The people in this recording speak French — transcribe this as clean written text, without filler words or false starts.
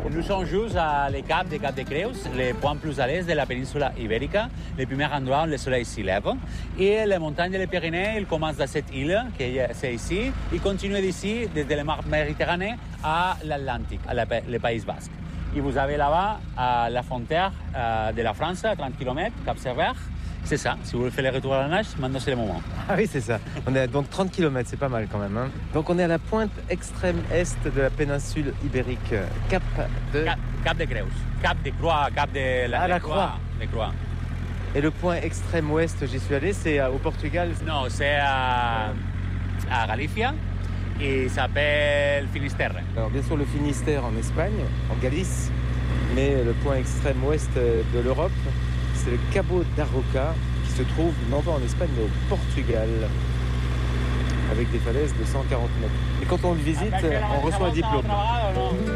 Nous sommes juste à le cap de Creus, le point plus à l'est de la péninsule ibérique, le premier endroit où le soleil s'y lève. Et les montagnes des Pyrénées, ils commencent dans cette île, qui c'est ici, ils continuent d'ici, desde la mer Méditerranée à l'Atlantique, le Pays Basque. Et vous avez là-bas la frontière de la France, à 30 km, Cap Servère. C'est ça, si vous voulez faire le retour à la nage, maintenant c'est le moment. Ah oui, c'est ça. On est à donc 30 km, c'est pas mal quand même. Hein. Donc on est à la pointe extrême est de la péninsule ibérique, Cap de Creus, Cap de Croix, Cap de la Croix. De Croix. Et le point extrême ouest, j'y suis allé, c'est au Portugal. Non, c'est à Galicia et ça s'appelle Finisterre. Alors bien sûr le Finistère en Espagne, en Galice, mais le point extrême ouest de l'Europe, c'est le Cabo da Roca qui se trouve non pas en Espagne mais au Portugal avec des falaises de 140 mètres. Et quand on le visite, on reçoit un diplôme.